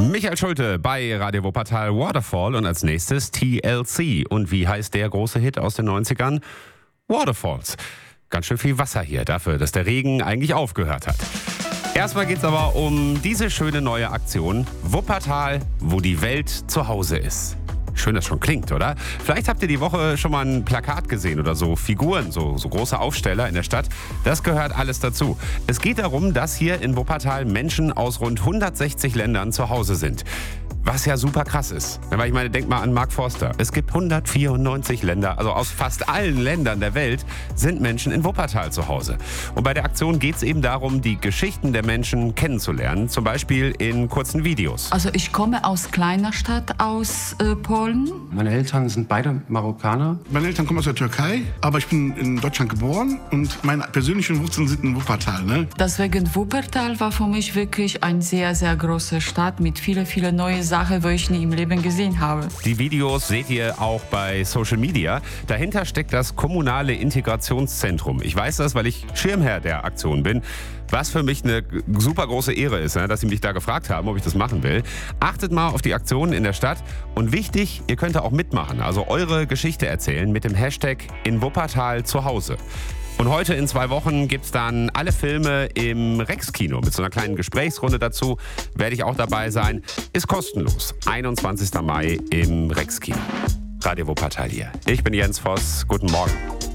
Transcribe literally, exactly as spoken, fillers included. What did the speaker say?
Michael Schulte bei Radio Wuppertal Waterfall und als nächstes T L C. Und wie heißt der große Hit aus den neunzigern? Waterfalls. Ganz schön viel Wasser hier dafür, dass der Regen eigentlich aufgehört hat. Erstmal geht's aber um diese schöne neue Aktion Wuppertal, wo die Welt zu Hause ist. Schön, das schon klingt, oder? Vielleicht habt ihr die Woche schon mal ein Plakat gesehen oder so Figuren, so, so große Aufsteller in der Stadt. Das gehört alles dazu. Es geht darum, dass hier in Wuppertal Menschen aus rund hundertsechzig Ländern zu Hause sind. Was ja super krass ist. Weil ich meine, denk mal an Mark Forster. Es gibt hundertvierundneunzig Länder, also aus fast allen Ländern der Welt sind Menschen in Wuppertal zu Hause. Und bei der Aktion geht es eben darum, die Geschichten der Menschen kennenzulernen, zum Beispiel in kurzen Videos. Also ich komme aus kleiner Stadt aus äh, Polen. Meine Eltern sind beide Marokkaner. Meine Eltern kommen aus der Türkei, aber ich bin in Deutschland geboren und meine persönlichen Wurzeln sind in Wuppertal. Ne? Deswegen Wuppertal war für mich wirklich eine sehr, sehr große Stadt mit vielen, vielen neuen Sachen, die ich nie im Leben gesehen habe. Die Videos seht ihr auch bei Social Media. Dahinter steckt das kommunale Integrationszentrum. Ich weiß das, weil ich Schirmherr der Aktion bin. Was für mich eine super große Ehre ist, dass Sie mich da gefragt haben, ob ich das machen will. Achtet mal auf die Aktionen in der Stadt. Und wichtig, ihr könnt da auch mitmachen, also eure Geschichte erzählen mit dem Hashtag in Wuppertal zu Hause. Und heute in zwei Wochen gibt es dann alle Filme im Rex-Kino mit so einer kleinen Gesprächsrunde dazu. Werde ich auch dabei sein. Ist kostenlos. einundzwanzigsten Mai im Rex-Kino. Radio Wuppertal hier. Ich bin Jens Voss. Guten Morgen.